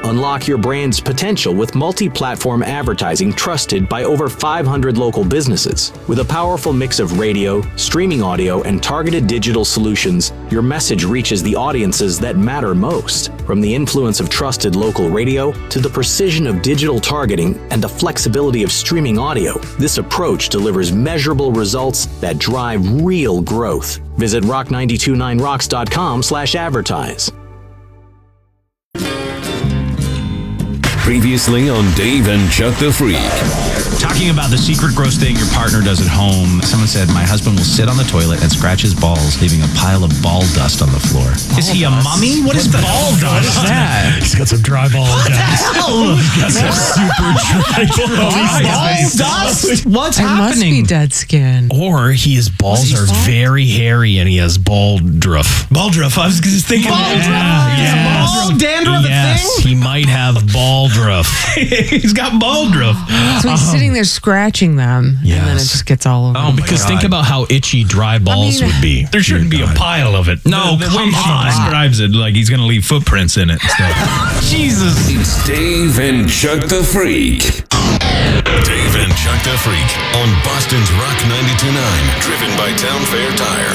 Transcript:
Unlock your brand's potential with multi-platform advertising trusted by over 500 local businesses. With a powerful mix of radio, streaming audio, and targeted digital solutions, your message reaches the audiences that matter most. From the influence of trusted local radio to the precision of digital targeting and the flexibility of streaming audio, this approach delivers measurable results that drive real growth. Visit rock929rocks.com/advertise. Previously on Dave and Chuck the Freak. Talking about the secret gross thing your partner does at home. Someone said, my husband will sit on the toilet and scratch his balls, leaving a pile of ball dust on the floor. Is he a mummy? What is ball dust? What is that? He's got some dry ball dust. He's got some super dry ball dust? What's happening? Must be dead skin. Or his balls are very hairy and he has baldruff. Baldruff. I was just thinking. Ball dandruff a thing? He might have baldruff. He's got baldruff. So he's sitting there scratching them, and then it just gets all over. Oh, because think about how itchy dry balls would be. There shouldn't be a pile of it. No, the way she describes it, like he's going to leave footprints in it. Jesus. It's Dave and Chuck the Freak. Dave and Chuck the Freak on Boston's Rock 92.9, driven by Town Fair Tire.